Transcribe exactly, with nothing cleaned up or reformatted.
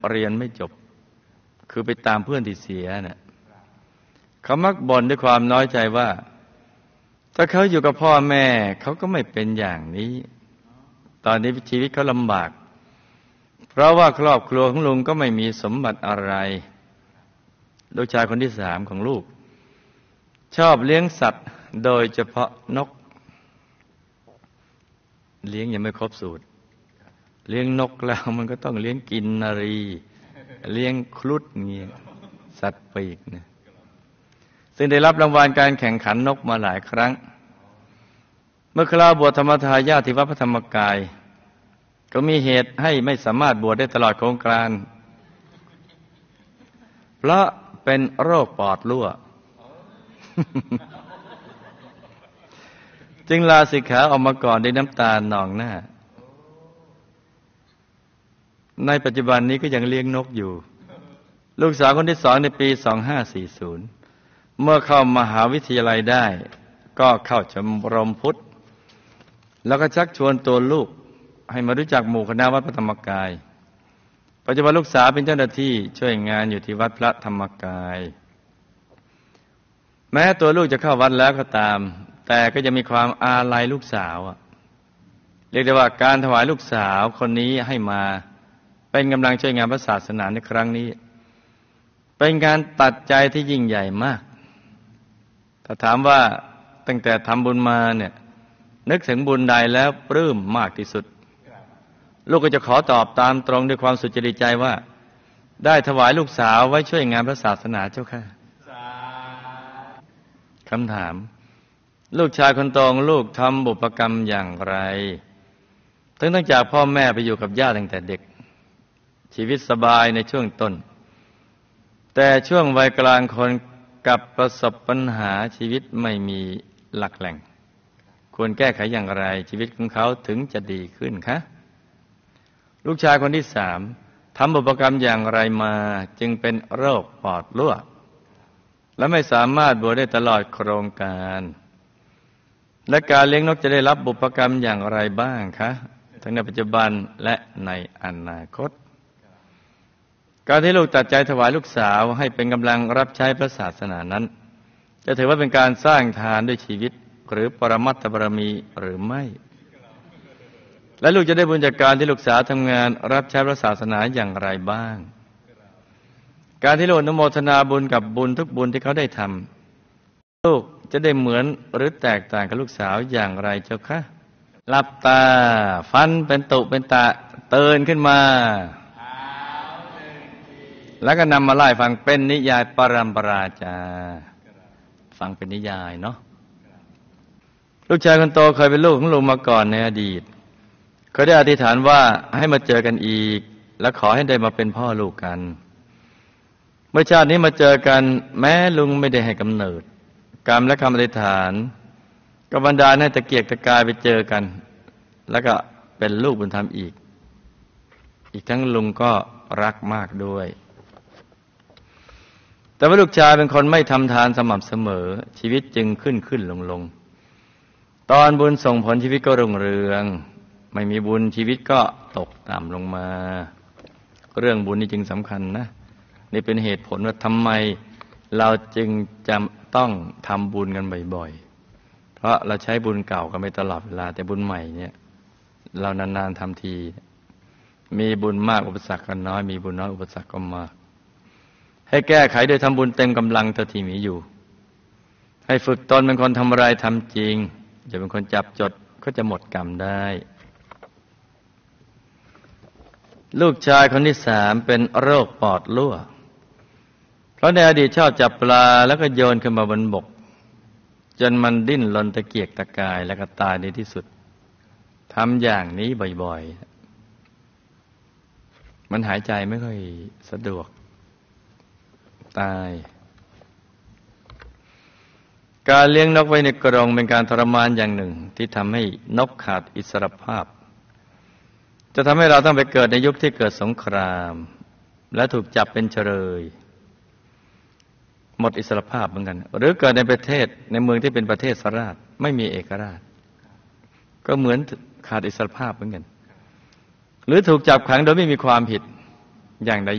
เรียนไม่จบคือไปตามเพื่อนที่เสียน่ะเขามักบ่นด้วยความน้อยใจว่าถ้าเขาอยู่กับพ่อแม่เขาก็ไม่เป็นอย่างนี้ตอนนี้ชีวิตเขาลำบากเพราะว่าครอบครัวของลุงก็ไม่มีสมบัติอะไรลูกชายคนที่สามของลูกชอบเลี้ยงสัตว์โดยเฉพาะนกเลี้ยงยังไม่ครบสูตรเลี้ยงนกแล้วมันก็ต้องเลี้ยงกินนารีเลี้ยงครุฑเงี้ยสัตว์ปีกนะซึ่งได้รับรางวัลการแข่งขันนกมาหลายครั้งเมื่อคราวบวชธรรมทายาทที่วัดพระธรรมกายก็มีเหตุให้ไม่สามารถบวชได้ตลอดโครงการเพราะเป็นโรคปอดรั่ว จึงลาสิกขาออกมาก่อนด้วยน้ำตาหนองหน้าในปัจจุบันนี้ก็ยังเลี้ยงนกอยู่ลูกสาวคนที่สองในปีสองห้าสี่ศูนย์เมื่อเข้ามหาวิทยาลัยได้ก็เข้าชมรมพุทธแล้วก็ชักชวนตัวลูกให้มารู้จักหมู่คณะวัดพระธรรมกายปัจจุบันลูกสาวเป็นเจ้าหน้าที่ช่วยงานอยู่ที่วัดพระธรรมกายแม้ตัวลูกจะเข้าวัดแล้วก็ตามแต่ก็จะมีความอาลัยลูกสาวเรียกได้ว่าการถวายลูกสาวคนนี้ให้มาเป็นกำลังช่วยงานพระศาสนาในครั้งนี้เป็นการตัดใจที่ยิ่งใหญ่มากถ้าถามว่าตั้งแต่ทำบุญมาเนี่ยนึกถึงบุญใดแล้วปลื้มมากที่สุดลูกก็จะขอตอบตามตรงด้วยความสุจริตใจว่าได้ถวายลูกสาวไว้ช่วยงานพระศาสนาเจ้าค่ะคำถามลูกชายคนโตของลูกทำบุพกรรมอย่างไรทั้งตั้งจากพ่อแม่ไปอยู่กับย่าตั้งแต่เด็กชีวิตสบายในช่วงต้นแต่ช่วงวัยกลางคนกับประสบปัญหาชีวิตไม่มีหลักแหล่งควรแก้ไขอย่างไรชีวิตของเขาถึงจะดีขึ้นคะลูกชายคนที่สามทำบุพกรรมอย่างไรมาจึงเป็นโรคปอดรั่วและไม่สามารถบวชได้ตลอดโครงการและการเลี้ยงนกจะได้รับบุพกรรมอย่างไรบ้างคะทั้งในปัจจุบันและในอนาคตการที่ลูกตัดใจถวายลูกสาวให้เป็นกำลังรับใช้พระศาสนานั้นจะถือว่าเป็นการสร้างทานด้วยชีวิตหรือปรมัตถบารมีหรือไม่และลูกจะได้บุญจากการที่ลูกสาวทำงานรับใช้พระศาสนาอย่างไรบ้างการที่ลูกอนุโมทนาบุญกับบุญทุกบุญที่เขาได้ทำลูกจะได้เหมือนหรือแตกต่างกับลูกสาวอย่างไรเจ้าคะหลับตาฟันเป็นตุเป็นตะเตือนขึ้นมาแล้วก็นำมาไล่ฟังเป็นนิยายปรัมปราจาฟังเป็นนิยายเนาะลูกชายคนโตเคยเป็นลูกของลุงมาก่อนในอดีตเขาได้อธิษฐานว่าให้มาเจอกันอีกและขอให้ได้มาเป็นพ่อลูกกันเมื่อชาตินี้มาเจอกันแม้ลุงไม่ได้ให้กำเนิดกรรมและคำอธิษฐานก็บันดาลให้ตะเกียกตะกายไปเจอกันแล้วก็เป็นลูกบุญธรรมอีกอีกทั้งลุงก็รักมากด้วยแต่ว่าลูกชายเป็นคนไม่ทำทานสม่ำเสมอชีวิตจึงขึ้นขึ้นลงลงตอนบุญส่งผลชีวิตก็รุ่งเรืองไม่มีบุญชีวิตก็ตกต่ำลงมาเรื่องบุญนี่จึงสำคัญนะนี่เป็นเหตุผลว่าทำไมเราจึงจำต้องทำบุญกันบ่อยๆเพราะเราใช้บุญเก่ากันไปตลอดเวลาแต่บุญใหม่เนี่ยเรานานๆทำทีมีบุญมากอุปสรรคก็น้อยมีบุญน้อยอุปสรรคก็มากให้แก้ไขโดยทำบุญเต็มกำลังเท่าที่มีอยู่ให้ฝึกตนเป็นคนทำอะไรทำจริงอย่าเป็นคนจับจดก็จะหมดกรรมได้ลูกชายคนที่สามเป็นโรคปอดรั่วเพราะในอดีตชอบจับปลาแล้วก็โยนขึ้นมาบนบกจนมันดิ้นรนตะเกียกตะกายแล้วก็ตายในที่สุดทำอย่างนี้บ่อยๆมันหายใจไม่ค่อยสะดวกตายการเลี้ยงนกไว้ในกรงเป็นการทรมานอย่างหนึ่งที่ทำให้นกขาดอิสรภาพจะทำให้เราต้องไปเกิดในยุคที่เกิดสงครามและถูกจับเป็นเฉลยหมดอิสรภาพเหมือนกันหรือเกิดในประเทศในเมืองที่เป็นประเทศสราชไม่มีเอกราชก็เหมือนขาดอิสรภาพเหมือนกันหรือถูกจับขังโดยไม่มีความผิดอย่างใด